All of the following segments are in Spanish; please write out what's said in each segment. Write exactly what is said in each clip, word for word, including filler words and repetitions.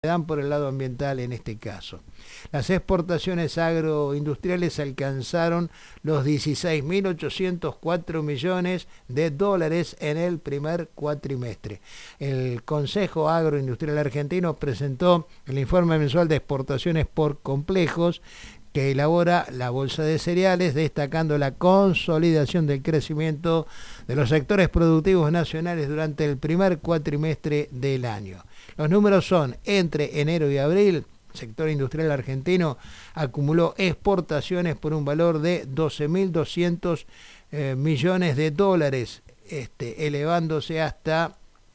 dan por el lado ambiental en este caso. Las exportaciones agroindustriales alcanzaron los dieciséis mil ochocientos cuatro millones de dólares en el primer cuatrimestre. El Consejo Agroindustrial Argentino presentó el informe mensual de exportaciones por complejos que elabora la Bolsa de Cereales, destacando la consolidación del crecimiento de los sectores productivos nacionales durante el primer cuatrimestre del año. Los números son: entre enero y abril, el sector industrial argentino acumuló exportaciones por un valor de doce mil doscientos eh, millones de dólares, este, elevándose hasta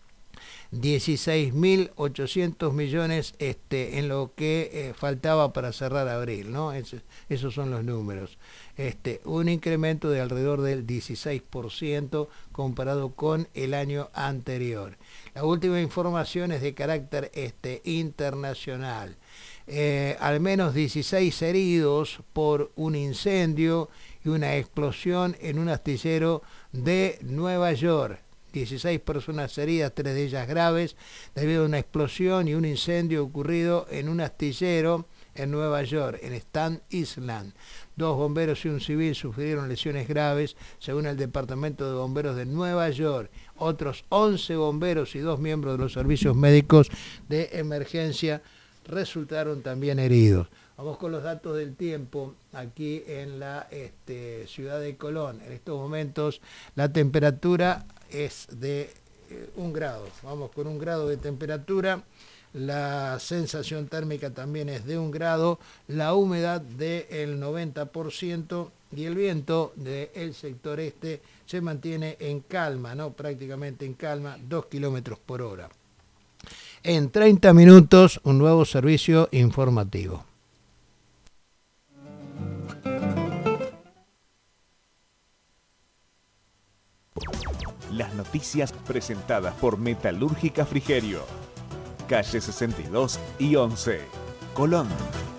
dieciséis mil ochocientos millones este, en lo que eh, faltaba para cerrar abril, ¿no? Es, esos son los números. Este, un incremento de alrededor del dieciséis por ciento comparado con el año anterior. La última información es de carácter este, internacional. Eh, al menos dieciséis heridos por un incendio y una explosión en un astillero de Nueva York. dieciséis personas heridas, tres de ellas graves, debido a una explosión y un incendio ocurrido en un astillero en Nueva York, en Staten Island. Dos bomberos y un civil sufrieron lesiones graves, según el Departamento de Bomberos de Nueva York. Otros once bomberos y dos miembros de los servicios médicos de emergencia resultaron también heridos. Vamos con los datos del tiempo aquí en la este, ciudad de Colón. En estos momentos la temperatura es de eh, un grado. Vamos con un grado de temperatura. La sensación térmica también es de un grado. La humedad del noventa por ciento y el viento del sector este se mantiene en calma, ¿no? Prácticamente en calma, dos kilómetros por hora. En treinta minutos, un nuevo servicio informativo. Las noticias presentadas por Metalúrgica Frigerio. Calle sesenta y dos y once, Colón.